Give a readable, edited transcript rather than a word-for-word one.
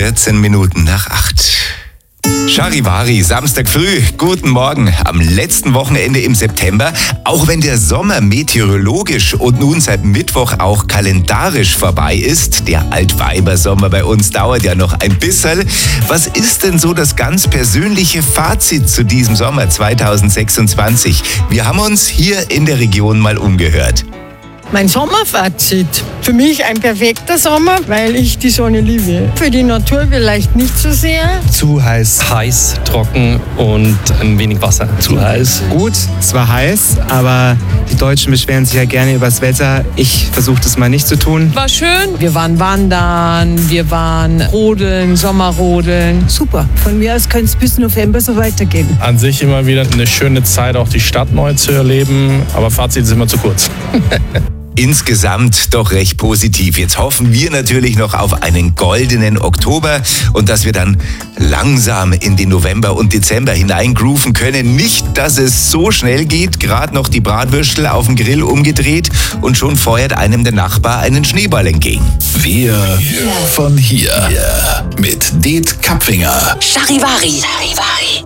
14 Minuten nach 8. Charivari, Samstag früh, guten Morgen. Am letzten Wochenende im September, auch wenn der Sommer meteorologisch und nun seit Mittwoch auch kalendarisch vorbei ist, der Altweibersommer bei uns dauert ja noch ein bisschen. Was ist denn so das ganz persönliche Fazit zu diesem Sommer 2026? Wir haben uns hier in der Region mal umgehört. Mein Sommerfazit. Für mich ein perfekter Sommer, weil ich die Sonne liebe. Für die Natur vielleicht nicht so sehr. Zu heiß. Heiß, trocken und ein wenig Wasser. Zu heiß. Gut, zwar heiß, aber die Deutschen beschweren sich ja gerne über das Wetter. Ich versuche das mal nicht zu tun. War schön. Wir waren wandern, wir waren rodeln, Sommerrodeln. Super. Von mir aus könnte es bis November so weitergehen. An sich immer wieder eine schöne Zeit, auch die Stadt neu zu erleben. Aber Fazit ist immer zu kurz. Insgesamt doch recht positiv. Jetzt hoffen wir natürlich noch auf einen goldenen Oktober und dass wir dann langsam in den November und Dezember hineingrooven können. Nicht, dass es so schnell geht, gerade noch die Bratwürstel auf dem Grill umgedreht und schon feuert einem der Nachbar einen Schneeball entgegen. Wir von hier mit Det Kapfinger. Charivari.